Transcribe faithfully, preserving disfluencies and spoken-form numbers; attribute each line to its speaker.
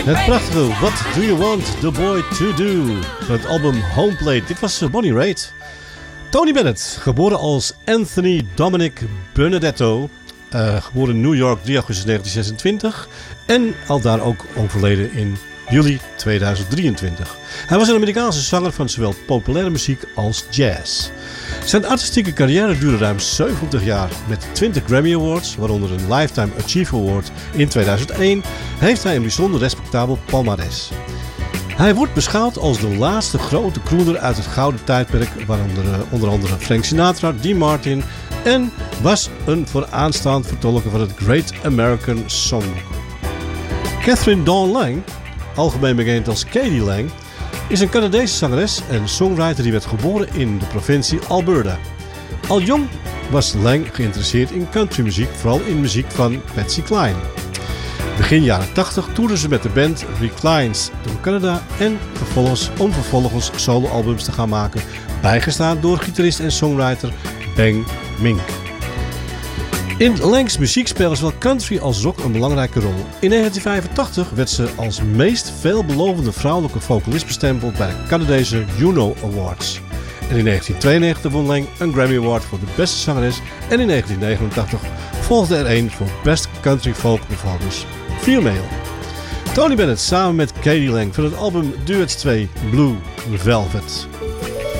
Speaker 1: Het prachtige What Do You Want The Boy To Do van het album Homeplate. Dit was Bonnie Raitt. Tony Bennett, geboren als Anthony Dominic Benedetto, uh, geboren in New York drie augustus negentien zesentwintig en al daar ook overleden in juli tweeduizend drieëntwintig. Hij was een Amerikaanse zanger van zowel populaire muziek als jazz. Zijn artistieke carrière duurde ruim zeventig jaar. Met twintig Grammy Awards, waaronder een Lifetime Achievement Award in tweeduizend één, heeft hij een bijzonder respectabel palmares. Hij wordt beschouwd als de laatste grote crooner uit het gouden tijdperk, waaronder onder andere Frank Sinatra, Dean Martin, en was een vooraanstaand vertolker van het Great American Songbook. Catherine Dawn Lang, algemeen bekend als k d. Lang, is een Canadese zangeres en songwriter die werd geboren in de provincie Alberta. Al jong was Lang geïnteresseerd in countrymuziek, vooral in muziek van Patsy Cline. Begin jaren tachtig toerden ze met de band Reclines door Canada en vervolgens om vervolgens soloalbums te gaan maken, bijgestaan door gitarist en songwriter Bang Mink. In Langs muziek spelen zowel country als rock een belangrijke rol. In negentien vijfentachtig werd ze als meest veelbelovende vrouwelijke vocalist bestempeld bij de Canadese Juno Awards. En in negentien tweeënnegentig won Lang een Grammy Award voor de beste zangeres en in negentien negenentachtig volgde er een voor Best Country Folk Performance Female. Tony Bennett samen met k d. Lang van het album Duets twee Blue Velvet.